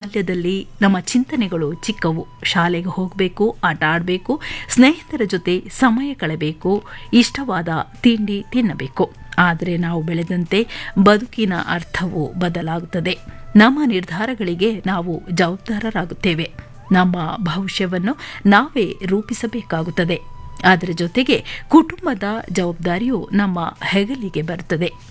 ಬಾಲ್ಯದಲ್ಲಿ ನಮ್ಮ ಚಿಂತನೆಗಳು ಚಿಕ್ಕವು. ಶಾಲೆಗೆ ಹೋಗಬೇಕು, ಆಟ ಆಡಬೇಕು, ಸ್ನೇಹಿತರ ಜೊತೆ ಸಮಯ ಕಳೆಯಬೇಕು, ಇಷ್ಟವಾದ ತಿಂಡಿ ತಿನ್ನಬೇಕು. ಆದರೆ ನಾವು ಬೆಳೆದಂತೆ ಬದುಕಿನ ಅರ್ಥವು ಬದಲಾಗುತ್ತದೆ. ನಮ್ಮ ನಿರ್ಧಾರಗಳಿಗೆ ನಾವು ಜವಾಬ್ದಾರರಾಗುತ್ತೇವೆ. ನಮ್ಮ ಭವಿಷ್ಯವನ್ನು ನಾವೇ ರೂಪಿಸಬೇಕಾಗುತ್ತದೆ. ಅದರ ಜೊತೆಗೆ ಕುಟುಂಬದ ಜವಾಬ್ದಾರಿಯು ನಮ್ಮ ಹೆಗಲಿಗೆ ಬರುತ್ತದೆ.